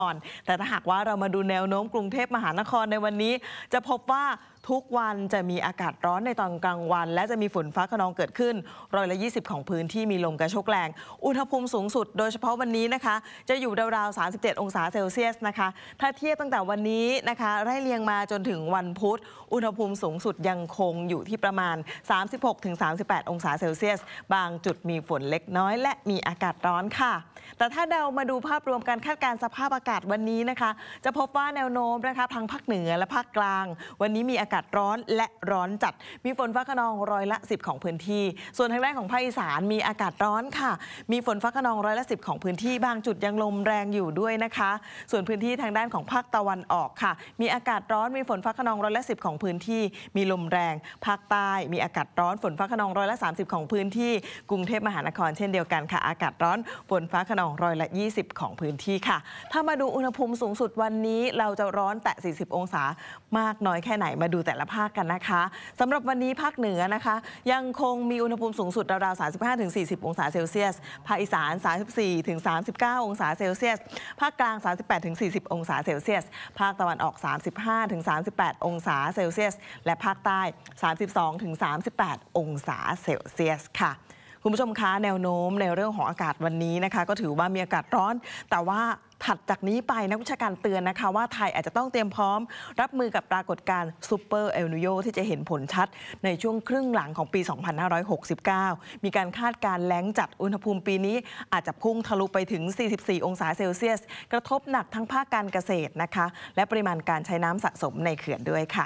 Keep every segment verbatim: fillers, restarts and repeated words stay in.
แต่ถ้าหากว่าเรามาดูแนวโน้มกรุงเทพมหานครในวันนี้จะพบว่าทุกวันจะมีอากาศร้อนในตอนกลางวันและจะมีฝนฟ้าคะนองเกิดขึ้นร้อยละยี่สิบของพื้นที่มีลมกระโชกแรงอุณหภูมิสูงสุดโดยเฉพาะวันนี้นะคะจะอยู่ราวๆสามสิบเจ็ดองศาเซลเซียสนะคะถ้าเทียบตั้งแต่วันนี้นะคะไล่เรียงมาจนถึงวันพุธอุณหภูมิสูงสุดยังคงอยู่ที่ประมาณ สามสิบหกถึงสามสิบแปด องศาเซลเซียสบางจุดมีฝนเล็กน้อยและมีอากาศร้อนค่ะแต่ถ้าเรามาดูภาพรวมการคาดการณ์สภาพอากาศวันนี้นะคะจะพบว่าแนวโน้มนะคะทางภาคเหนือและภาคกลางวันนี้มีอากาศร้อนและร้อนจัดมีฝนฟ้าคะนองร้อยละสิบของพื้นที่ส่วนทางด้านของภาคอีสานมีอากาศร้อนค่ะมีฝนฟ้าคะนองร้อยละสิบของพื้นที่บางจุดยังลมแรงอยู่ด้วยนะคะส่วนพื้นที่ทางด้านของภาคตะวันออกค่ะมีอากาศร้อนมีฝนฟ้าคะนองร้อยละสิบของพื้นที่มีลมแรงภาคใต้มีอากาศร้อนฝนฟ้าคะนองร้อยละสามสิบของพื้นที่กรุงเทพมหานครเช่นเดียวกันค่ะอากาศร้อนฝนฟ้าคะนองร้อยละยี่สิบของพื้นที่ค่ะถ้ามาดูอุณหภูมิสูงสุดวันนี้เราจะร้อนแตะสี่สิบองศามากน้อยแค่ไหนมาดูแต่ละภาคกันนะคะสำหรับวันนี้ภาคเหนือนะคะยังคงมีอุณหภูมิสูงสุดราวๆ สามสิบห้าถึงสี่สิบ องศาเซลเซียสภาคอีสาน สามสิบสี่ถึงสามสิบเก้า องศาเซลเซียสภาคกลาง สามสิบแปดถึงสี่สิบ องศาเซลเซียสภาคตะวันออก สามสิบห้าถึงสามสิบแปด องศาเซลเซียสและภาคใต้ สามสิบสองถึงสามสิบแปด องศาเซลเซียสค่ะคุณผู้ชมคะแนวโน้มในเรื่องของอากาศวันนี้นะคะก็ถือว่ามีอากาศร้อนแต่ว่าถัดจากนี้ไปนักวิชาการเตือนนะคะว่าไทยอาจจะต้องเตรียมพร้อมรับมือกับปรากฏการณ์ซูเปอร์เอลนิโญที่จะเห็นผลชัดในช่วงครึ่งหลังของปี สองพันห้าร้อยหกสิบเก้า มีการคาดการณ์แล้งจัดอุณหภูมิปีนี้อาจจะพุ่งทะลุไปถึง สี่สิบสี่ องศาเซลเซียสกระทบหนักทั้งภาคการเกษตรนะคะและปริมาณการใช้น้ำสะสมในเขื่อนด้วยค่ะ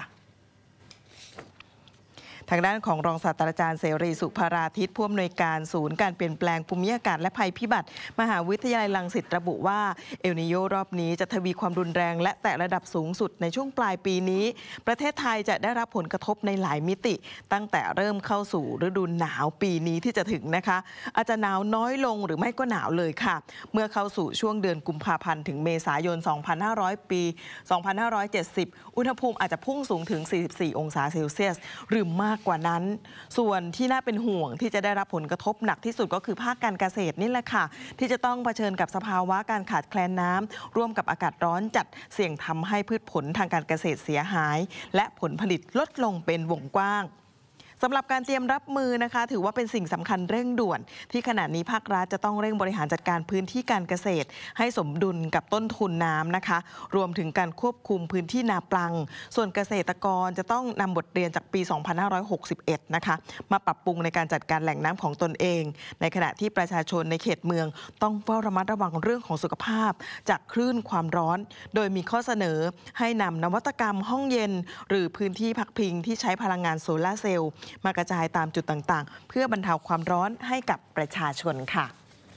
ทางด้านของรองศาสตราจารย์เสรีสุภาราทิตผู้อำนวยการศูนย์การเปลี่ยนแปลงภูมิอากาศและภัยพิบัติมหาวิทยาลัยรังสิตระบุว่าเอลนิโญรอบนี้จะทวีความรุนแรงและแตะระดับสูงสุดในช่วงปลายปีนี้ประเทศไทยจะได้รับผลกระทบในหลายมิติตั้งแต่เริ่มเข้าสู่ฤดูหนาวปีนี้ที่จะถึงนะคะอาจจะหนาวน้อยลงหรือไม่ก็หนาวเลยค่ะเมื่อเข้าสู่ช่วงเดือนกุมภาพันธ์ถึงเมษายน สองพันห้าร้อย ปี สองพันห้าร้อยเจ็ดสิบ อุณหภูมิอาจจะพุ่งสูงถึง สี่สิบสี่ องศาเซลเซียสหรือมากกว่านั้นส่วนที่น่าเป็นห่วงที่จะได้รับผลกระทบหนักที่สุดก็คือภาคการเกษตรนี่แหละค่ะที่จะต้องเผชิญกับสภาวะการขาดแคลนน้ำร่วมกับอากาศร้อนจัดเสี่ยงทำให้พืชผลทางการเกษตรเสียหายและผลผลิตลดลงเป็นวงกว้างสำหรับการเตรียมรับมือนะคะถือว่าเป็นสิ่งสำคัญเร่งด่วนที่ขณะนี้ภาครัฐจะต้องเร่งบริหารจัดการพื้นที่การเกษตรให้สมดุลกับต้นทุนน้ำนะคะรวมถึงการควบคุมพื้นที่นาปลังส่วนเกษตรกรจะต้องนำบทเรียนจากปี สองพันห้าร้อยหกสิบเอ็ด นะคะมาปรับปรุงในการจัดการแหล่งน้ำของตนเองในขณะที่ประชาชนในเขตเมืองต้องเฝ้าระมัดระวังเรื่องของสุขภาพจากคลื่นความร้อนโดยมีข้อเสนอให้นำนวัตกรรมห้องเย็นหรือพื้นที่พักพิงที่ใช้พลังงานโซลาร์เซลล์มากระจายตามจุดต่างๆเพื่อบรรเทาความร้อนให้กับประชาชนค่ะ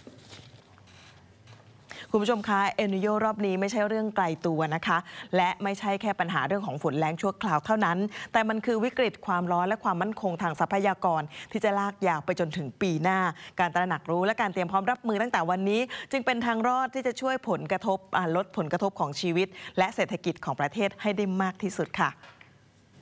คุณผู้ชมคะเอลนิโญรอบนี้ไม่ใช่เรื่องไกลตัวนะคะและไม่ใช่แค่ปัญหาเรื่องของฝนแล้งชั่วคราวเท่านั้นแต่มันคือวิกฤตความร้อนและความมั่นคงทางทรัพยากรที่จะลากยาวไปจนถึงปีหน้าการตระหนักรู้และการเตรียมพร้อมรับมือตั้งแต่วันนี้จึงเป็นทางรอดที่จะช่วยผลกระทบลดผลกระทบของชีวิตและเศรษฐกิจของประเทศให้ได้มากที่สุดค่ะ